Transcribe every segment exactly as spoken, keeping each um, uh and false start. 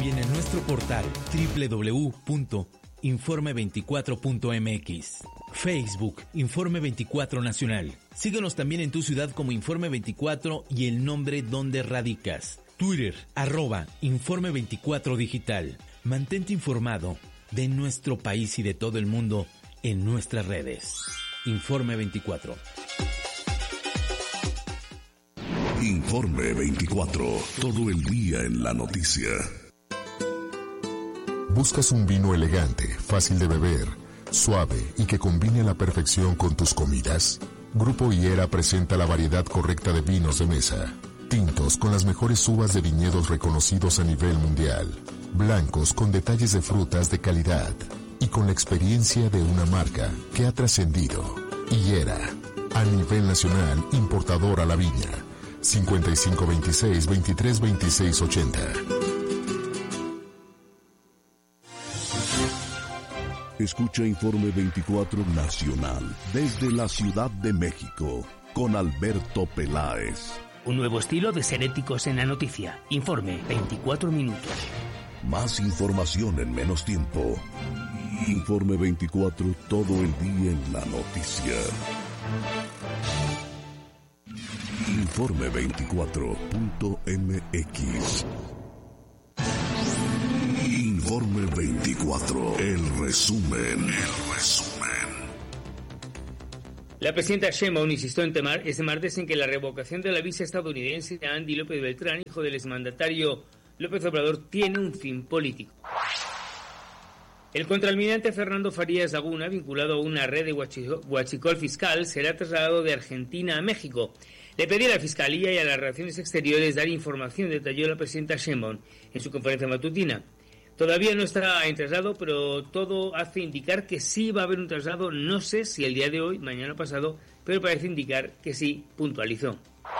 también en nuestro portal doble u doble u doble u punto informe veinticuatro punto m x. Facebook, Informe veinticuatro Nacional. Síguenos también en tu ciudad como Informe veinticuatro y el nombre donde radicas. Twitter, arroba Informe veinticuatro Digital. Mantente informado de nuestro país y de todo el mundo en nuestras redes. Informe veinticuatro. Informe veinticuatro. Todo el día en la noticia. ¿Buscas un vino elegante, fácil de beber, suave y que combine a la perfección con tus comidas? Grupo Higuera presenta la variedad correcta de vinos de mesa. Tintos con las mejores uvas de viñedos reconocidos a nivel mundial. Blancos con detalles de frutas de calidad. Y con la experiencia de una marca que ha trascendido. Higuera, a nivel nacional, importador a la viña. cincuenta y cinco veintiséis, veintitrés veintiséis ochenta. Escucha Informe veinticuatro Nacional desde la Ciudad de México con Alberto Peláez. Un nuevo estilo de ser éticos en la noticia. Informe veinticuatro minutos. Más información en menos tiempo. Informe veinticuatro, todo el día en la noticia. Informe veinticuatro punto m x. Informe veinticuatro, el resumen, el resumen. La presidenta Sheinbaum insistió en temar este martes en que la revocación de la visa estadounidense a Andy López Beltrán, hijo del exmandatario López Obrador, tiene un fin político. El contraalmirante Fernando Farías Laguna, vinculado a una red de huachicol fiscal, será trasladado de Argentina a México. Le pedí a la Fiscalía y a las Relaciones Exteriores dar información, detalló la presidenta Sheinbaum en su conferencia matutina. Todavía no está en traslado, pero todo hace indicar que sí va a haber un traslado. No sé si el día de hoy, mañana pasado, pero parece indicar que sí, puntualizó.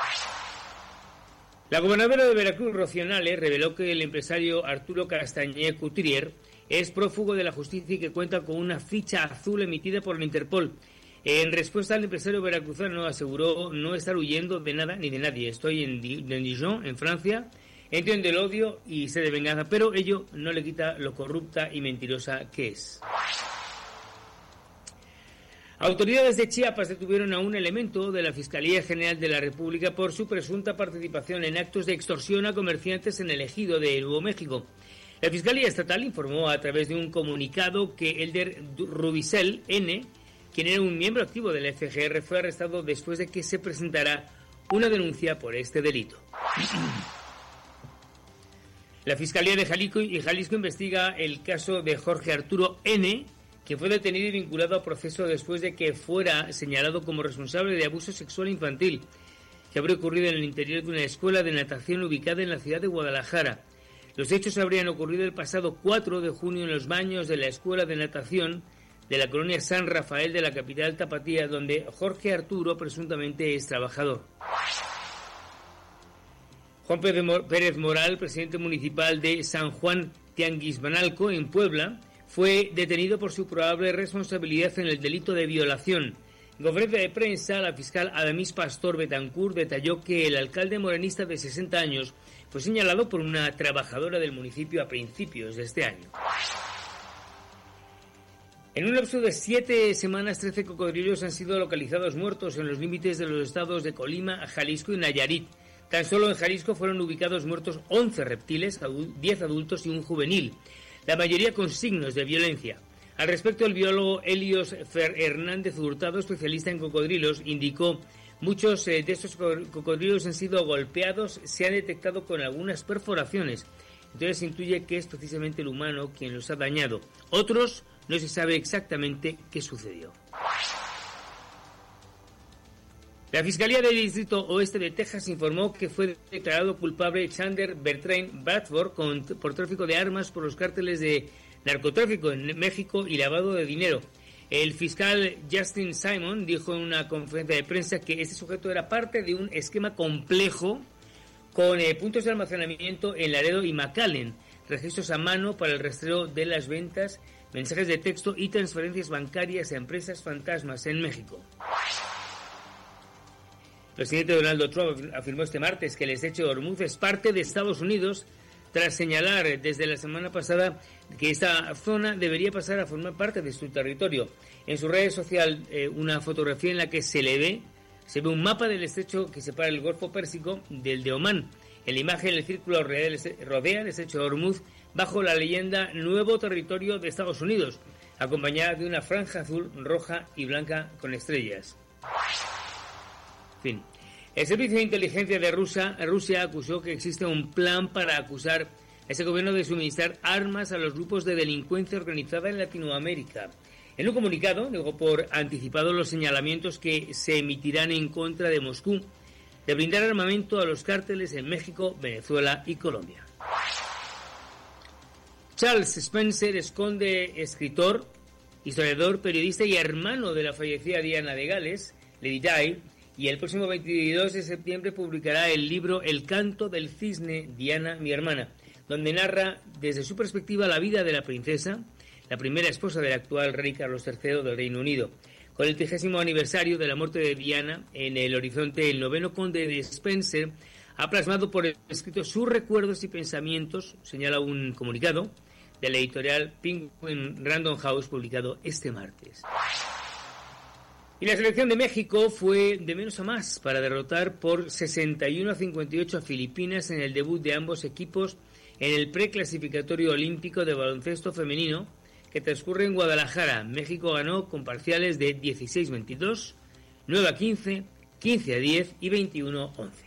La gobernadora de Veracruz, Rocío Nale, reveló que el empresario Arturo Castañé Couturier es prófugo de la justicia y que cuenta con una ficha azul emitida por la Interpol. En respuesta, el empresario veracruzano aseguró no estar huyendo de nada ni de nadie. Estoy en Dijon, en Francia, entiendo el odio y sed de venganza, pero ello no le quita lo corrupta y mentirosa que es. Autoridades de Chiapas detuvieron a un elemento de la Fiscalía General de la República por su presunta participación en actos de extorsión a comerciantes en el ejido de Nuevo México. La Fiscalía Estatal informó a través de un comunicado que Elder Rubicel N., quien era un miembro activo del F G R, fue arrestado después de que se presentara una denuncia por este delito. La Fiscalía de Jalisco y Jalisco investiga el caso de Jorge Arturo N., que fue detenido y vinculado a proceso después de que fuera señalado como responsable de abuso sexual infantil, que habría ocurrido en el interior de una escuela de natación ubicada en la ciudad de Guadalajara. Los hechos habrían ocurrido el pasado cuatro de junio en los baños de la escuela de natación de la colonia San Rafael de la capital tapatía, donde Jorge Arturo presuntamente es trabajador. Juan Pérez Moral, presidente municipal de San Juan Tianguismanalco, en Puebla, fue detenido por su probable responsabilidad en el delito de violación. En conferencia de prensa, la fiscal Adamis Pastor Betancourt detalló que el alcalde morenista de sesenta años fue señalado por una trabajadora del municipio a principios de este año. En un lapso de siete semanas, trece cocodrilos han sido localizados muertos en los límites de los estados de Colima, Jalisco y Nayarit. Tan solo en Jalisco fueron ubicados muertos once reptiles, diez adultos y un juvenil, la mayoría con signos de violencia. Al respecto, el biólogo Helios Fer Hernández Hurtado, especialista en cocodrilos, indicó: muchos eh, de estos cocodrilos han sido golpeados, se han detectado con algunas perforaciones. Entonces se intuye que es precisamente el humano quien los ha dañado. Otros no se sabe exactamente qué sucedió. La Fiscalía del Distrito Oeste de Texas informó que fue declarado culpable Chandler Bertrand Bradford con, por tráfico de armas por los cárteles de narcotráfico en México y lavado de dinero. El fiscal Justin Simon dijo en una conferencia de prensa que este sujeto era parte de un esquema complejo con eh, puntos de almacenamiento en Laredo y McAllen, registros a mano para el rastreo de las ventas, mensajes de texto y transferencias bancarias a empresas fantasmas en México. El presidente Donald Trump afirmó este martes que el estrecho de Hormuz es parte de Estados Unidos tras señalar desde la semana pasada que esta zona debería pasar a formar parte de su territorio. En su red social, eh, una fotografía en la que se le ve, se ve un mapa del estrecho que separa el Golfo Pérsico del de Omán. En la imagen, el círculo rodea el estrecho de Hormuz bajo la leyenda Nuevo Territorio de Estados Unidos, acompañada de una franja azul, roja y blanca con estrellas. Fin. El Servicio de Inteligencia de Rusia, Rusia acusó que existe un plan para acusar a ese gobierno de suministrar armas a los grupos de delincuencia organizada en Latinoamérica. En un comunicado, negó por anticipado los señalamientos que se emitirán en contra de Moscú de brindar armamento a los cárteles en México, Venezuela y Colombia. Charles Spencer, esconde escritor, historiador, periodista y hermano de la fallecida Diana de Gales, Lady Di, y el próximo veintidós de septiembre publicará el libro El canto del cisne, Diana, mi hermana, donde narra desde su perspectiva la vida de la princesa, la primera esposa del actual rey Carlos tercero del Reino Unido. Con el trigésimo aniversario de la muerte de Diana en el horizonte, el noveno conde de Spencer ha plasmado por escrito sus recuerdos y pensamientos, señala un comunicado de la editorial Penguin Random House publicado este martes. Y la selección de México fue de menos a más para derrotar por sesenta y uno a cincuenta y ocho a Filipinas en el debut de ambos equipos en el preclasificatorio olímpico de baloncesto femenino que transcurre en Guadalajara. México ganó con parciales de dieciséis a veintidós, nueve a quince, quince a diez y veintiuno a once.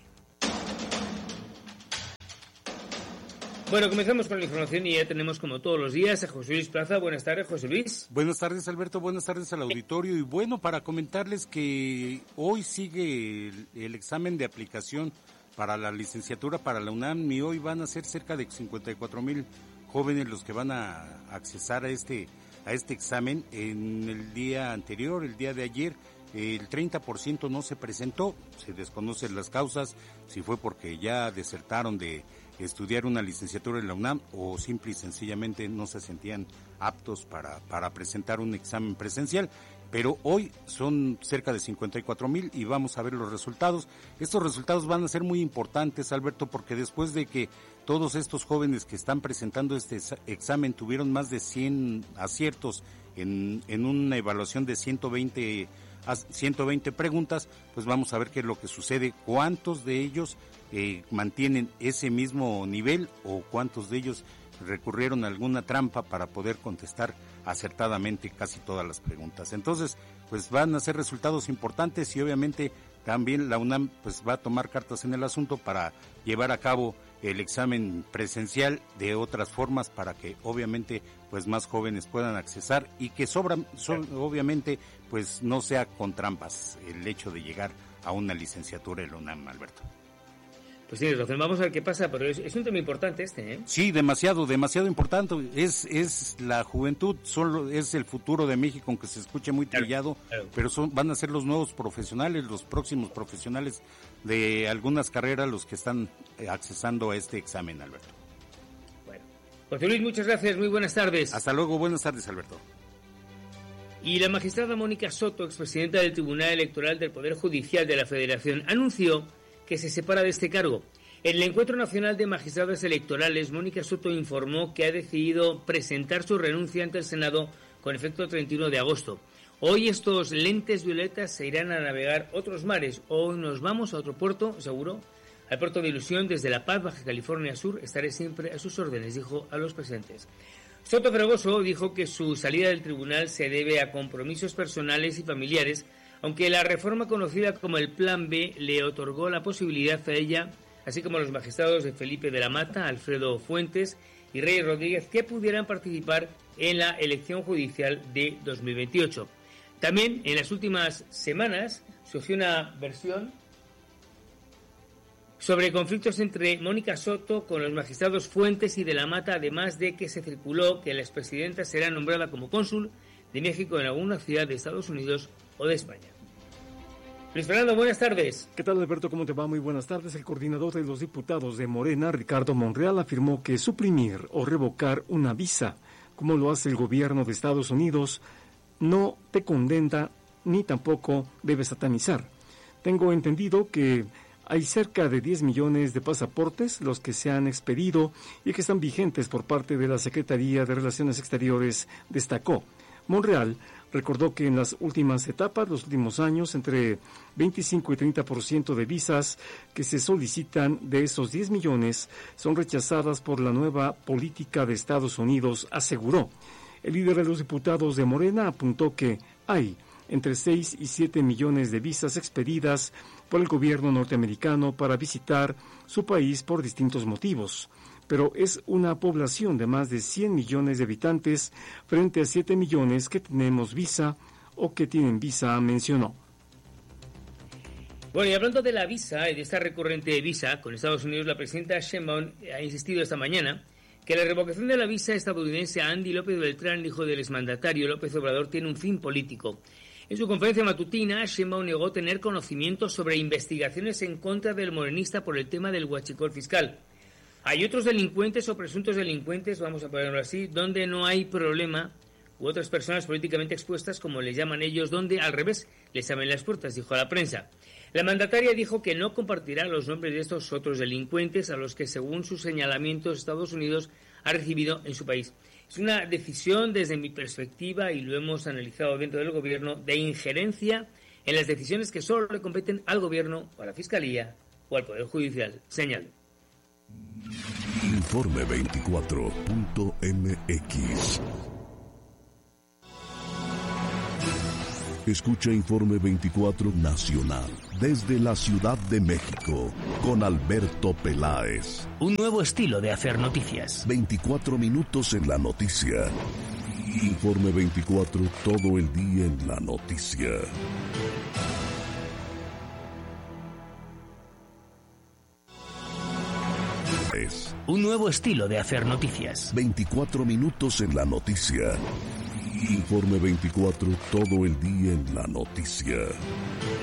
Bueno, comenzamos con la información y ya tenemos como todos los días a José Luis Plaza. Buenas tardes, José Luis. Buenas tardes, Alberto. Buenas tardes al auditorio. Y bueno, para comentarles que hoy sigue el, el examen de aplicación para la licenciatura para la UNAM y hoy van a ser cerca de cincuenta y cuatro mil jóvenes los que van a accesar a este, a este examen. En el día anterior, el día de ayer, el treinta por ciento no se presentó, se desconocen las causas, si fue porque ya desertaron de estudiar una licenciatura en la UNAM o simple y sencillamente no se sentían aptos para, para presentar un examen presencial. Pero hoy son cerca de cincuenta y cuatro mil y vamos a ver los resultados. Estos resultados van a ser muy importantes, Alberto, porque después de que todos estos jóvenes que están presentando este examen tuvieron más de cien aciertos en, en una evaluación de ciento veinte preguntas, pues vamos a ver qué es lo que sucede, cuántos de ellos eh, mantienen ese mismo nivel o cuántos de ellos recurrieron a alguna trampa para poder contestar acertadamente casi todas las preguntas. Entonces, pues van a ser resultados importantes y obviamente también la UNAM pues va a tomar cartas en el asunto para llevar a cabo el examen presencial de otras formas para que obviamente pues más jóvenes puedan accesar y que sobran, so, obviamente pues no sea con trampas el hecho de llegar a una licenciatura en la UNAM, Alberto. Pues tienes razón, vamos a ver qué pasa, pero es, es un tema importante este, ¿eh? Sí, demasiado, demasiado importante. Es es la juventud, solo es el futuro de México, aunque se escuche muy trillado, claro, claro. Pero son van a ser los nuevos profesionales, los próximos profesionales de algunas carreras los que están accesando a este examen, Alberto. Bueno, José Luis, muchas gracias, muy buenas tardes. Hasta luego, buenas tardes, Alberto. Y la magistrada Mónica Soto, expresidenta del Tribunal Electoral del Poder Judicial de la Federación, anunció que se separa de este cargo. En el Encuentro Nacional de Magistradas Electorales, Mónica Soto informó que ha decidido presentar su renuncia ante el Senado con efecto treinta y uno de agosto. Hoy estos lentes violetas se irán a navegar otros mares. Hoy nos vamos a otro puerto, seguro, al puerto de Ilusión, desde La Paz, Baja California Sur. Estaré siempre a sus órdenes, dijo a los presentes. Soto Fragoso dijo que su salida del tribunal se debe a compromisos personales y familiares, aunque la reforma conocida como el Plan B le otorgó la posibilidad a ella, así como a los magistrados de Felipe de la Mata, Alfredo Fuentes y Reyes Rodríguez, que pudieran participar en la elección judicial de dos mil veintiocho. También en las últimas semanas surgió una versión sobre conflictos entre Mónica Soto con los magistrados Fuentes y de la Mata, además de que se circuló que la expresidenta será nombrada como cónsul de México en alguna ciudad de Estados Unidos o de España. Luis Fernando, buenas tardes. ¿Qué tal, Alberto? ¿Cómo te va? Muy buenas tardes. El coordinador de los diputados de Morena, Ricardo Monreal, afirmó que suprimir o revocar una visa, como lo hace el gobierno de Estados Unidos, no te condena ni tampoco debe satanizar. Tengo entendido que Hay cerca de diez millones de pasaportes, los que se han expedido y que están vigentes por parte de la Secretaría de Relaciones Exteriores, destacó. Monreal recordó que en las últimas etapas, los últimos años, entre veinticinco y treinta por ciento de visas que se solicitan de esos diez millones son rechazadas por la nueva política de Estados Unidos, aseguró. El líder de los diputados de Morena apuntó que hay entre seis y siete millones de visas expedidas por el gobierno norteamericano para visitar su país por distintos motivos, pero es una población de más de cien millones de habitantes frente a siete millones que tenemos visa o que tienen visa, mencionó. Bueno, y hablando de la visa y de esta recurrente visa con Estados Unidos, la presidenta Sheinbaum ha insistido esta mañana que la revocación de la visa estadounidense a Andy López Beltrán, hijo del exmandatario López Obrador, tiene un fin político. En su conferencia matutina, Sheinbaum negó tener conocimientos sobre investigaciones en contra del morenista por el tema del huachicol fiscal. Hay otros delincuentes o presuntos delincuentes, vamos a ponerlo así, donde no hay problema, u otras personas políticamente expuestas, como les llaman ellos, donde al revés les abren las puertas, dijo a la prensa. La mandataria dijo que no compartirá los nombres de estos otros delincuentes a los que, según sus señalamientos, Estados Unidos ha recibido en su país. Es una decisión, desde mi perspectiva, y lo hemos analizado dentro del gobierno, de injerencia en las decisiones que solo le competen al gobierno o a la Fiscalía o al Poder Judicial, señaló. Informe veinticuatro punto m x. Escucha Informe veinticuatro Nacional desde la Ciudad de México con Alberto Peláez. Un nuevo estilo de hacer noticias. veinticuatro minutos en la noticia. Informe veinticuatro, todo el día en la noticia. Es Un nuevo estilo de hacer noticias. veinticuatro minutos en la noticia. Informe veinticuatro, todo el día en la noticia.